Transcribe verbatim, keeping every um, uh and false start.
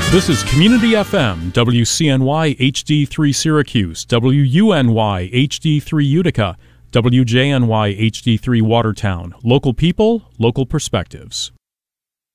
This is Community F M, W C N Y H D three Syracuse, W U N Y H D three Utica, W J N Y H D three Watertown. Local people, local perspectives.